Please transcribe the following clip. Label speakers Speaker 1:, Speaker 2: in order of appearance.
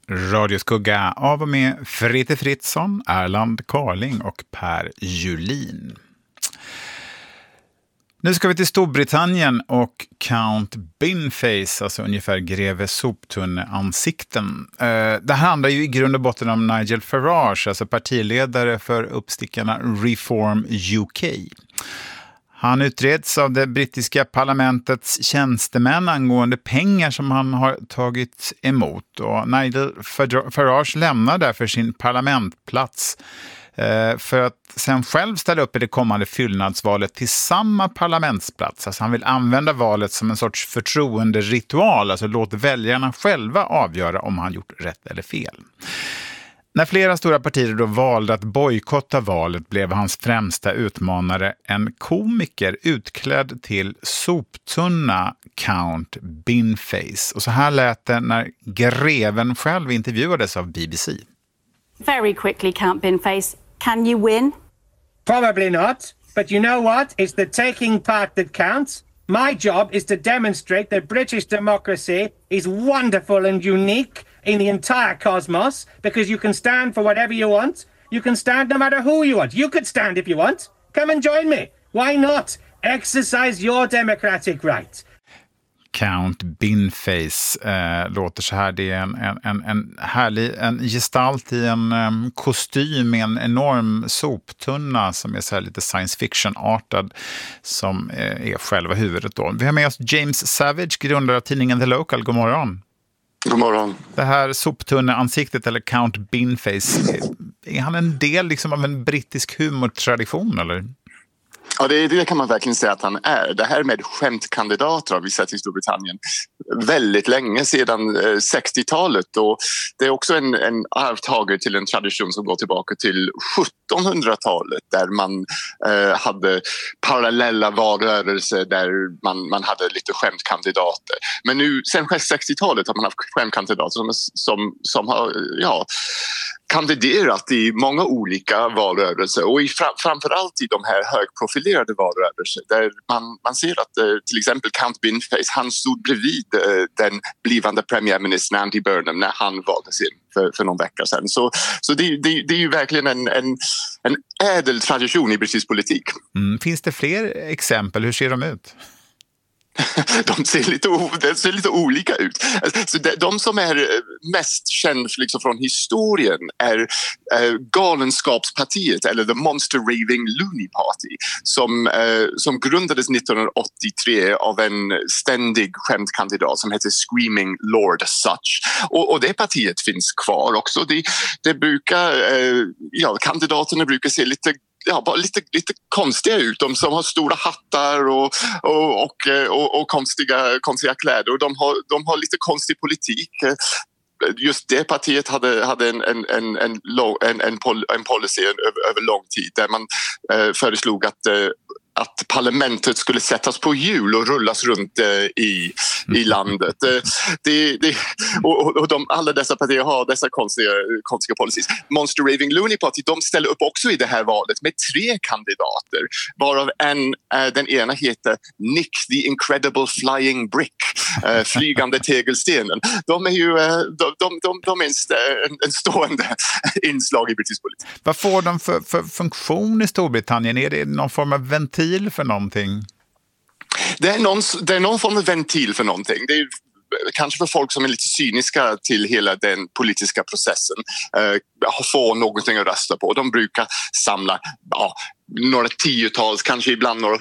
Speaker 1: Radioskugga av och med Fritte Fritzson, Erland Carling och Per Julin. Nu ska vi till Storbritannien och Count Binface, alltså ungefär greve soptunneansikten. Det handlar ju i grund och botten om Nigel Farage, alltså partiledare för uppstickarna Reform UK. Han utreds av det brittiska parlamentets tjänstemän angående pengar som han har tagit emot. Och Nigel Farage lämnar därför sin parlamentplats för att sen själv ställa upp i det kommande fyllnadsvalet till samma parlamentsplats. Alltså han vill använda valet som en sorts förtroenderitual, alltså låt väljarna själva avgöra om han gjort rätt eller fel. När flera stora partier då valde att bojkotta valet blev hans främsta utmanare en komiker utklädd till soptunna, Count Binface. Och så här lät det när greven själv intervjuades av BBC.
Speaker 2: Very quickly, Count Binface, can you win?
Speaker 3: Probably not, but you know what? It's the taking part that counts. My job is to demonstrate that British democracy is wonderful and unique in the entire cosmos, because you can stand for whatever you want. You can stand no matter who you want. You could stand if you want. Come and join me. Why not? Exercise your democratic right.
Speaker 1: Count Binface låter så här. Det är en härlig gestalt i en kostym med en enorm soptunna som är så här lite science fiction-artad, som är själva huvudet då. Vi har med oss James Savage, grundare av tidningen The Local. God morgon.
Speaker 4: God morgon.
Speaker 1: Det här soptunneansiktet, eller Count Binface, är han en del liksom av en brittisk humortradition, eller?
Speaker 4: Ja, det kan man verkligen säga att han är. Det här med skämtkandidater har vi sett i Storbritannien väldigt länge, sedan 60-talet. Och det är också en arvtagare till en tradition som går tillbaka till 1700-talet, där man hade parallella valrörelser där man hade lite skämtkandidater. Men nu, sen 60-talet har man haft skämtkandidater som har kandiderat i många olika valrörelser, och framförallt i de här högprofilerade valrörelser där man ser att till exempel Count Binface, han stod bredvid den blivande premiärministern Andy Burnham när han valdes in för någon vecka sedan. Så det är ju verkligen en ädel tradition i brittisk politik.
Speaker 1: Finns det fler exempel? Hur ser de ut?
Speaker 4: De ser lite olika ut. Så de som är mest kända liksom från historien är Galenskapspartiet, eller The Monster Raving Loony Party, som grundades 1983 av en ständig skämtkandidat som heter Screaming Lord Such. Och det partiet finns kvar också. Det brukar, kandidaterna brukar se lite konstiga ut. De som har stora hattar och konstiga kläder. Och de har lite konstig politik. Just det partiet hade en policy över lång tid där man föreslog att parlamentet skulle sättas på hjul och rullas runt i landet. Alla dessa partier har dessa konstiga policies. Monster Raving Loony Party, de ställer upp också i det här valet med 3 kandidater, varav den ena heter Nick the Incredible Flying Brick, flygande tegelstenen. De är ju de är en stående inslag i brittisk politik.
Speaker 1: Vad får de för funktion i Storbritannien? Är det någon form av ventil för någonting?
Speaker 4: Det är någon form av ventil för någonting. Det är kanske för folk som är lite cyniska till hela den politiska processen, få någonting att rösta på. De brukar samla några tiotals, kanske ibland några